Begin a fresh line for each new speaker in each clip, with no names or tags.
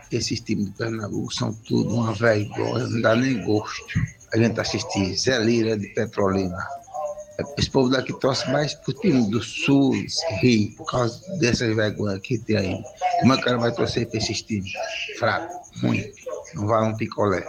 esses times de Pernambuco são tudo uma vergonha, não dá nem gosto. A gente assistir Zé Lira de Petrolina. Esse povo daqui torce mais pro time do Sul, Rio, por causa dessas vergonhas que tem aí. Como é que o cara vai torcer pra esses times? Fraco, ruim, não vale um picolé.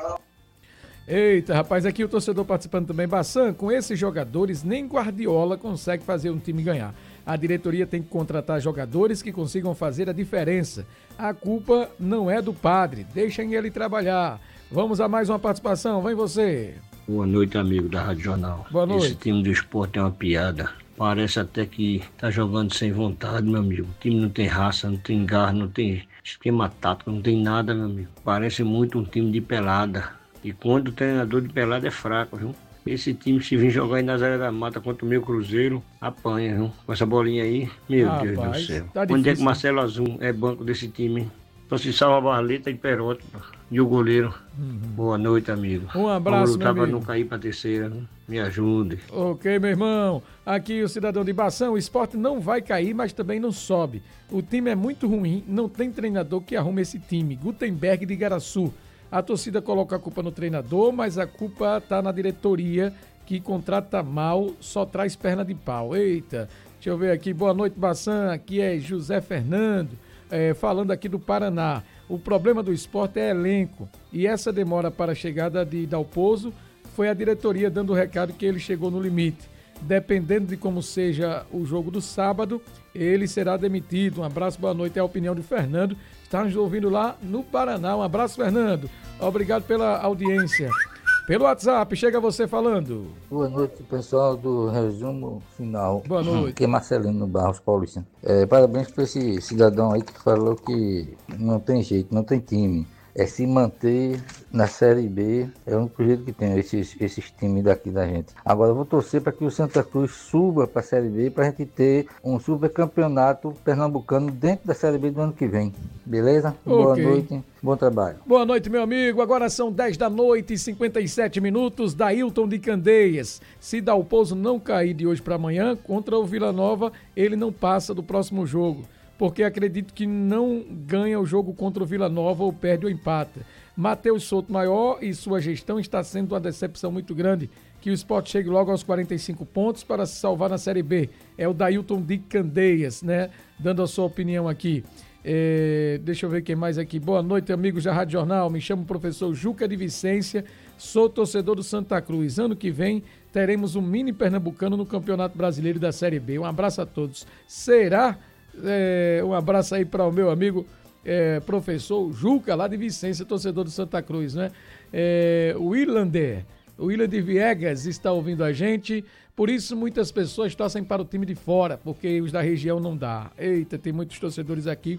Eita, rapaz, aqui o torcedor participando também. Bassan, com esses jogadores, nem Guardiola consegue fazer um time ganhar. A diretoria tem que contratar jogadores que consigam fazer a diferença. A culpa não é do padre, deixem ele trabalhar. Vamos a mais uma participação, vem você.
Boa noite, amigo da Rádio Jornal.
Boa noite.
Esse time do esporte é uma piada. Parece até que tá jogando sem vontade, meu amigo. O time não tem raça, não tem garra, não tem esquema tático, não tem nada, meu amigo. Parece muito um time de pelada. E quando o treinador de pelada é fraco, viu? Esse time, se vir jogar aí na Zé da Mata contra o meu Cruzeiro, apanha, viu? Com essa bolinha aí, meu Deus do céu.
Tá
Onde é que
difícil.
Marcelo Azul é banco desse time, hein? Só se salva a Barleta e Perotti e o goleiro. Boa noite, amigo.
Um abraço,
Vamos lutar
meu amigo.
pra não cair pra terceira, né? Me ajude.
Ok, meu irmão. Aqui o cidadão de Bação, o esporte não vai cair, mas também não sobe. O time é muito ruim, não tem treinador que arrume esse time. Gutenberg de Igaraçu. A torcida coloca a culpa no treinador, mas a culpa tá na diretoria que contrata mal, só traz perna de pau. Eita, deixa eu ver aqui. Boa noite, Bação. Aqui é José Fernando, falando aqui do Paraná. O problema do esporte é elenco. E essa demora para a chegada de Dalpozo foi a diretoria dando o recado que ele chegou no limite. Dependendo de como seja o jogo do sábado, ele será demitido. Um abraço, boa noite. É a opinião do Fernando. Está nos ouvindo lá no Paraná. Um abraço, Fernando. Obrigado pela audiência. Pelo WhatsApp, chega você falando.
Boa noite, pessoal do Resumo Final.
Boa noite.
Aqui é Marcelino no Barros Paulista. Parabéns para esse cidadão aí que falou que não tem jeito, não tem time. É se manter na Série B, é o único jeito que tem esses times daqui da gente. Agora eu vou torcer para que o Santa Cruz suba para a Série B para a gente ter um super campeonato pernambucano dentro da Série B do ano que vem. Beleza?
Okay.
Boa noite, bom trabalho.
Boa noite, meu amigo. Agora são 10 da noite e 57 minutos. Dailton de Candeias. Se Dalpozo não cair de hoje para amanhã, contra o Vila Nova, ele não passa do próximo jogo. Porque acredito que não ganha o jogo contra o Vila Nova ou perde ou empata. Matheus Souto Maior e sua gestão está sendo uma decepção muito grande. Que o Sport chegue logo aos 45 pontos para se salvar na Série B. É o Dailton de Candeias, né? Dando a sua opinião aqui. Deixa eu ver quem mais aqui. Boa noite, amigos da Rádio Jornal. Me chamo professor Juca de Vicência. Sou torcedor do Santa Cruz. Ano que vem teremos um mini pernambucano no Campeonato Brasileiro da Série B. Um abraço a todos. Será... um abraço aí para o meu amigo professor Juca, lá de Vicência, torcedor do Santa Cruz, né? O William de Viegas está ouvindo a gente, por isso muitas pessoas torcem para o time de fora, porque os da região não dá. Eita, tem muitos torcedores aqui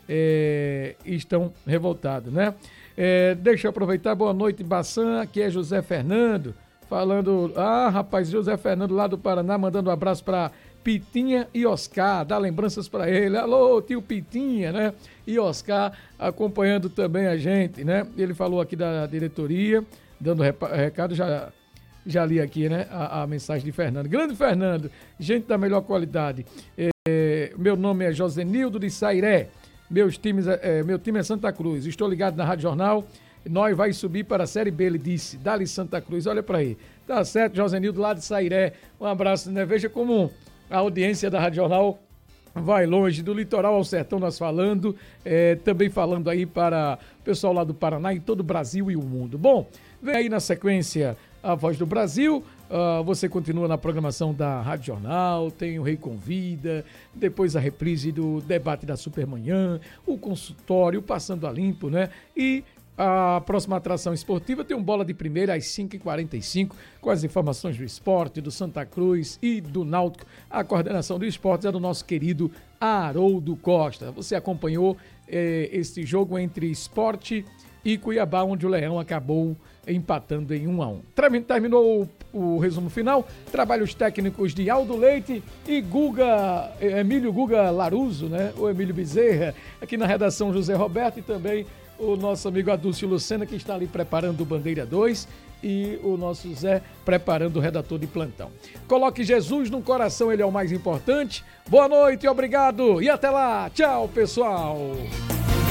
estão revoltados, né? Deixa eu aproveitar, boa noite, Baçã, aqui é José Fernando, falando, rapaz, José Fernando lá do Paraná, mandando um abraço para Pitinha e Oscar, dá lembranças para ele. Alô, tio Pitinha, né? E Oscar acompanhando também a gente, né? Ele falou aqui da diretoria, dando recado, já li aqui, né? A mensagem de Fernando. Grande Fernando, gente da melhor qualidade. Meu nome é Josenildo de Sairé. Meu time é Santa Cruz. Estou ligado na Rádio Jornal. Nós vai subir para a Série B, ele disse. Dali Santa Cruz, olha para aí. Tá certo, Josenildo lá de Sairé. Um abraço, né? Veja como a audiência da Rádio Jornal vai longe, do litoral ao sertão nós falando, também falando aí para o pessoal lá do Paraná e todo o Brasil e o mundo. Bom, vem aí na sequência a Voz do Brasil, você continua na programação da Rádio Jornal, tem o Rei Convida, depois a reprise do debate da Supermanhã, o consultório, Passando a Limpo, né? E a próxima atração esportiva tem um Bola de Primeira às 5h45, com as informações do esporte, do Santa Cruz e do Náutico. A coordenação do esporte é do nosso querido Haroldo Costa. Você acompanhou esse jogo entre Esporte e Cuiabá, onde o Leão acabou empatando em 1-1. Terminou o resumo final. Trabalhos técnicos de Aldo Leite e Emílio Guga Laruso, né? O Emílio Bezerra. Aqui na redação José Roberto e também o nosso amigo Adúcio Lucena, que está ali preparando o Bandeira 2, e o nosso Zé preparando o redator de plantão. Coloque Jesus no coração, ele é o mais importante. Boa noite, obrigado e até lá. Tchau, pessoal.